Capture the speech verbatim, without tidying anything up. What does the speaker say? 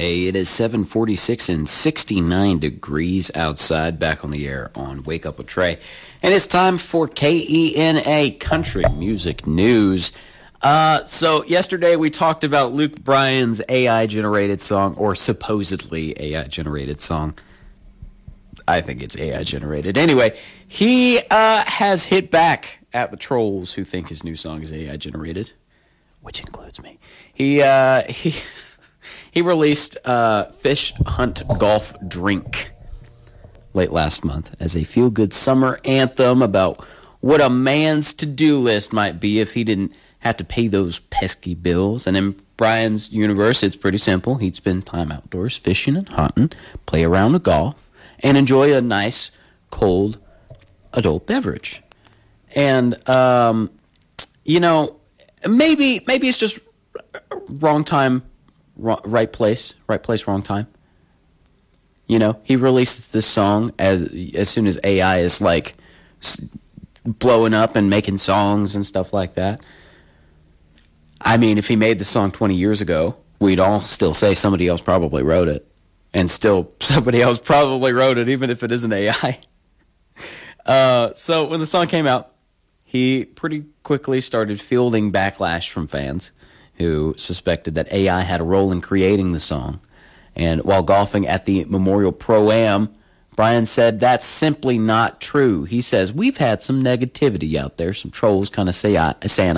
Hey, it is seven forty-six and sixty-nine degrees outside, back on the air on Wake Up with Trey. And it's time for K E N A Country Music News. Uh, so yesterday we talked about Luke Bryan's A I-generated song, or supposedly A I-generated song. I think it's A I-generated. Anyway, he uh, has hit back at the trolls who think his new song is A I-generated, which includes me. He, uh, he... He released uh, Fish Hunt Golf Drink late last month as a feel-good summer anthem about what a man's to-do list might be if he didn't have to pay those pesky bills. And in Bryan's universe, it's pretty simple. He'd spend time outdoors fishing and hunting, play around with golf, and enjoy a nice, cold adult beverage. And, um, you know, maybe maybe it's just wrong time, right place, right place, wrong time. You know, he releases this song as as soon as A I is like blowing up and making songs and stuff like that. I mean, if he made the song twenty years ago, we'd all still say somebody else probably wrote it, and still somebody else probably wrote it, even if it isn't A I. Uh, so when the song came out, he pretty quickly started fielding backlash from fans who suspected that A I had a role in creating the song. And while golfing at the Memorial Pro-Am, Bryan said that's simply not true. He says, we've had some negativity out there, some trolls kind of say, saying